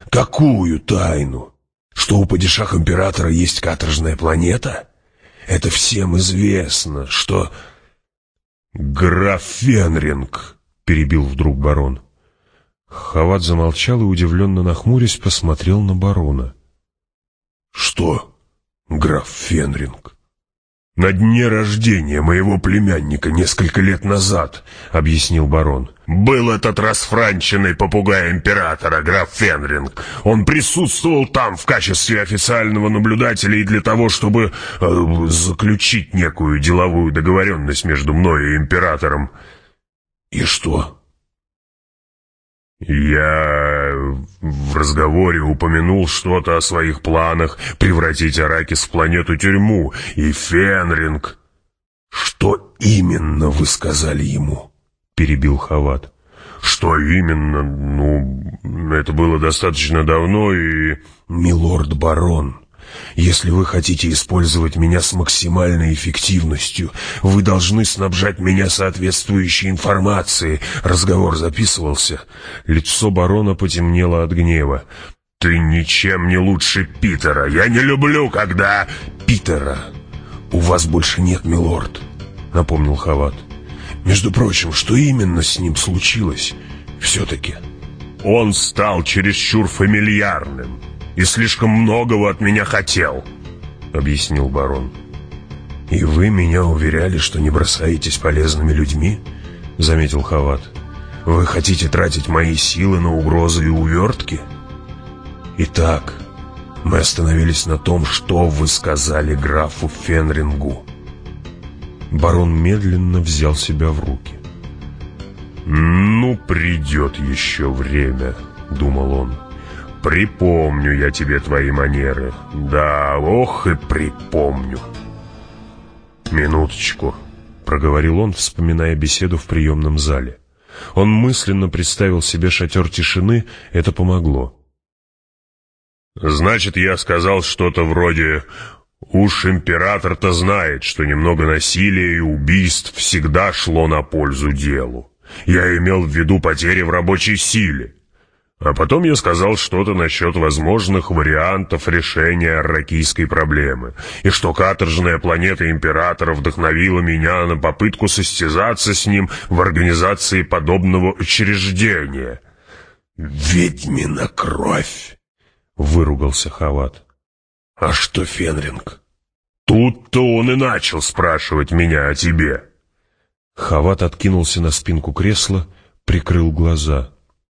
Какую тайну? Что у падишах-императора есть каторжная планета? Это всем известно, что... «Граф Фенринг», — перебил вдруг барон. Хават замолчал и, удивленно нахмурясь, посмотрел на барона. «Что, граф Фенринг?» «На дне рождения моего племянника несколько лет назад», — объяснил барон, «был этот расфранченный попугай императора, граф Фенринг. Он присутствовал там в качестве официального наблюдателя и для того, чтобы заключить некую деловую договоренность между мной и императором». «И что?» «Я в разговоре упомянул что-то о своих планах превратить Аракис в планету-тюрьму, и Фенринг...» «Что именно вы сказали ему?» — перебил Хават. «Что именно? Ну, это было достаточно давно и...» «Милорд-барон, если вы хотите использовать меня с максимальной эффективностью, вы должны снабжать меня соответствующей информацией». Разговор записывался. Лицо барона потемнело от гнева. «Ты ничем не лучше Питера. Я не люблю, когда...» «Питера у вас больше нет, милорд», — напомнил Хават. «Между прочим, что именно с ним случилось все-таки?» «Он стал чересчур фамильярным и слишком многого от меня хотел», — объяснил барон. «И вы меня уверяли, что не бросаетесь полезными людьми?» — заметил Хават. «Вы хотите тратить мои силы на угрозы и увертки?» «Итак, мы остановились на том, что вы сказали графу Фенрингу». Барон медленно взял себя в руки. «Ну, придет еще время», — думал он. «Припомню я тебе твои манеры. Да, ох и припомню». «Минуточку», — проговорил он, вспоминая беседу в приемном зале. Он мысленно представил себе шатер тишины, это помогло. «Значит, я сказал что-то вроде: уж император-то знает, что немного насилия и убийств всегда шло на пользу делу. Я имел в виду потери в рабочей силе. А потом я сказал что-то насчет возможных вариантов решения арракийской проблемы, и что каторжная планета императора вдохновила меня на попытку состязаться с ним в организации подобного учреждения». «Ведьмина кровь!» — выругался Хават. «А что Фенринг?» «Тут-то он и начал спрашивать меня о тебе». Хават откинулся на спинку кресла, прикрыл глаза.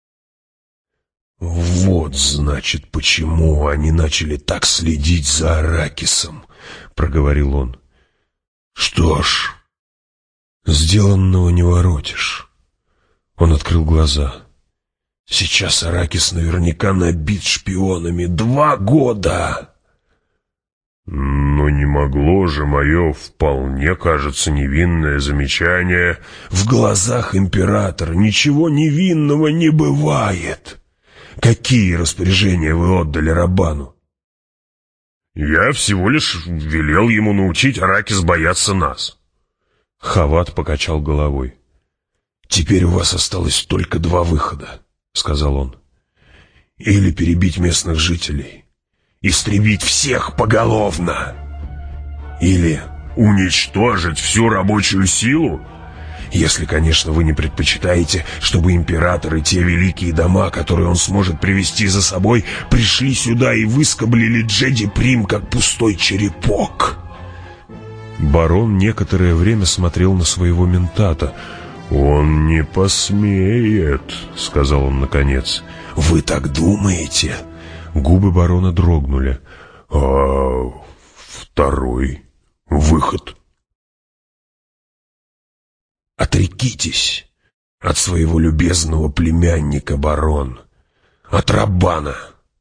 «Вот, значит, почему они начали так следить за Аракисом», — проговорил он. «Что ж, сделанного не воротишь». Он открыл глаза. «Сейчас Аракис наверняка набит шпионами. 2 года!» «Но не могло же мое, вполне, кажется, невинное замечание...» «В глазах императора ничего невинного не бывает. Какие распоряжения вы отдали Рабану?» «Я всего лишь велел ему научить Аракис бояться нас». Хават покачал головой. «Теперь у вас осталось только 2 выхода», — сказал он. «Или перебить местных жителей, истребить всех поголовно, или уничтожить всю рабочую силу, если, конечно, вы не предпочитаете, чтобы император и те великие дома, которые он сможет привести за собой, пришли сюда и выскоблили Джеди Прим, как пустой черепок». Барон некоторое время смотрел на своего ментата. «Он не посмеет», — сказал он наконец. «Вы так думаете?» Губы барона дрогнули. «А второй выход?» «Отрекитесь от своего любезного племянника, барон, от Раббана».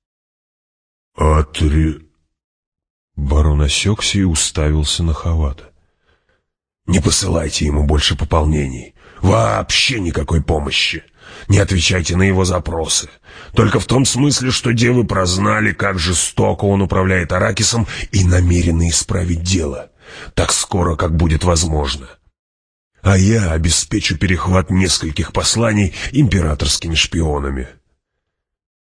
Барон осекся и уставился на Хавата. «Не посылайте ему больше пополнений. Вообще никакой помощи. Не отвечайте на его запросы. Только в том смысле, что девы прознали, как жестоко он управляет Аракисом, и намерены исправить дело. Так скоро, как будет возможно. А я обеспечу перехват нескольких посланий императорскими шпионами».